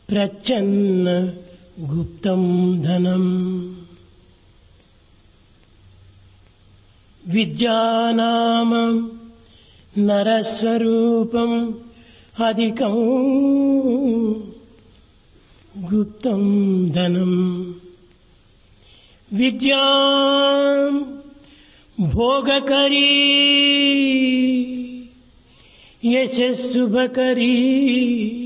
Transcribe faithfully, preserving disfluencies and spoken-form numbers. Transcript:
ప్రచ్ఛన్న గుప్తం ధనం విద్యానామ నరస్వరూపం అధికం గుప్తం ధనం విద్యా భోగకరీ యశస్సుభకరీ